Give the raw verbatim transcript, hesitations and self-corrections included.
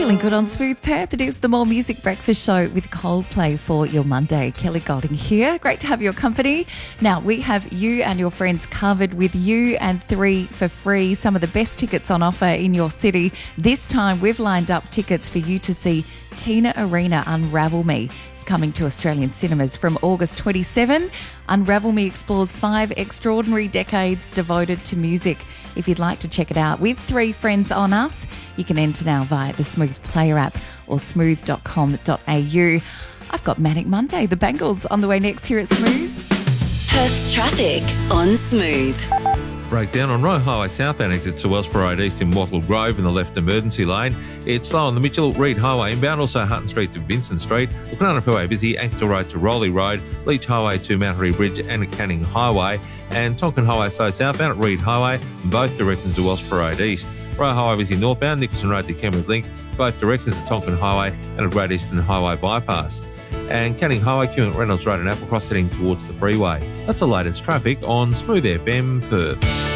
Feeling good on Smooth Perth. It is the More Music Breakfast Show with Coldplay for your Monday. Kelly Golding here. Great to have your company. Now, we have you and your friends covered with You and Three for free. Some of the best tickets on offer in your city. This time, we've lined up tickets for you to see Tina Arena Unravel Me. It's coming to Australian cinemas from August twenty-seventh. Unravel Me explores five extraordinary decades devoted to music. If you'd like to check it out with three friends on us, you can enter now via the Smooth Player app or smooth dot com dot a u. I've got Manic Monday, the Bangles, on the way next here at Smooth. Perth's traffic on Smooth. Breakdown on Royal Highway southbound exit to Wells Parade East in Wattle Grove in the left emergency lane. It's slow on the Mitchell Reid Highway inbound, also Hutton Street to Vincent Street. The Kwinana Freeway busy, Ankstel Road to Rowley Road, Leach Highway to Mount Harry Bridge and Canning Highway, and Tonkin Highway slow southbound at Reid Highway, both directions to Wells Parade East. Royal Highway busy northbound, Nicholson Road to Kenwood Link, both directions to Tonkin Highway and at Great Eastern Highway bypass. And Canning Highway queuing at Reynolds Road and Applecross heading towards the freeway. That's the latest traffic on Smooth F M Perth.